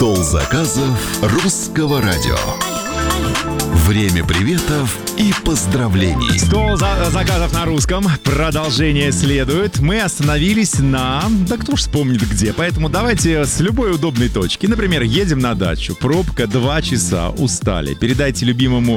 Стол заказов русского радио. Время приветов и поздравлений. Стол заказов на русском. Продолжение следует. Мы остановились на... Да кто ж вспомнит где. Поэтому давайте с любой удобной точки. Например, едем на дачу. Пробка 2 часа. Устали. Передайте любимому...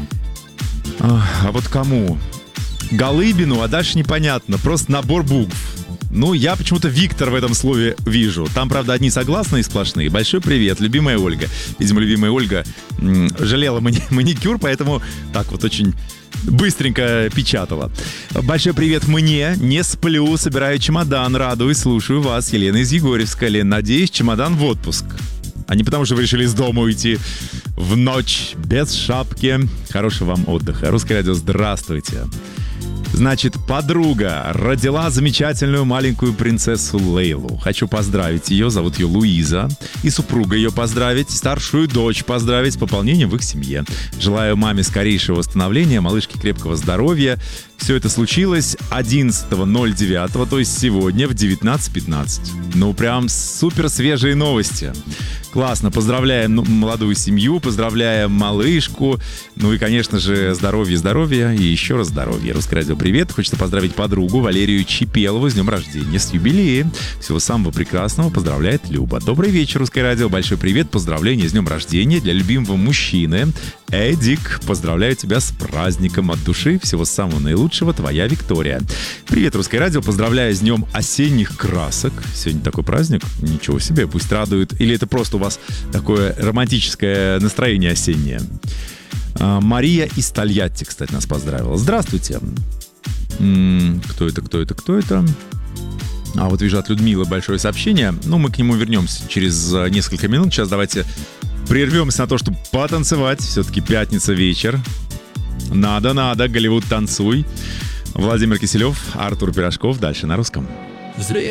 А вот кому? Голыбину, а дальше непонятно. Просто набор букв. Ну, я почему-то Виктор в этом слове вижу. Там, правда, одни согласные сплошные. Большой привет, любимая Ольга. Видимо, любимая Ольга жалела маникюр, поэтому так вот очень быстренько печатала. Большой привет мне. Не сплю, собираю чемодан, радуюсь, слушаю вас. Елена из Егорьевска. Лен, надеюсь, чемодан в отпуск. А не потому, что вы решили из дома уйти в ночь без шапки. Хорошего вам отдыха. Русское радио, здравствуйте. Значит, подруга родила замечательную маленькую принцессу Лейлу. Хочу поздравить ее, зовут ее Луиза. И супруга ее поздравить, старшую дочь поздравить с пополнением в их семье. Желаю маме скорейшего восстановления, малышке крепкого здоровья. Все это случилось 11.09, то есть сегодня в 19:15. Ну, прям супер свежие новости. Классно, поздравляем молодую семью, поздравляем малышку. Ну и, конечно же, здоровья и еще раз здоровья. Русское радио, привет. Хочется поздравить подругу Валерию Чипелову с днем рождения, с юбилеем. Всего самого прекрасного поздравляет Люба. Добрый вечер, Русское радио. Большой привет, поздравления с днем рождения для любимого мужчины. Эдик, поздравляю тебя с праздником от души. Всего самого наилучшего, твоя Виктория. Привет, Русское радио. Поздравляю с днем осенних красок. Сегодня такой праздник. Ничего себе, пусть радует. Или это просто у вас такое романтическое настроение осеннее. Мария из Тольятти, кстати, нас поздравила. Здравствуйте. Кто это? А вот вижу от Людмилы большое сообщение. Ну, мы к нему вернемся через несколько минут. Сейчас давайте прервемся на то, чтобы потанцевать. Все-таки пятница вечер. Надо, Голливуд, танцуй. Владимир Киселев, Артур Пирожков. Дальше на русском.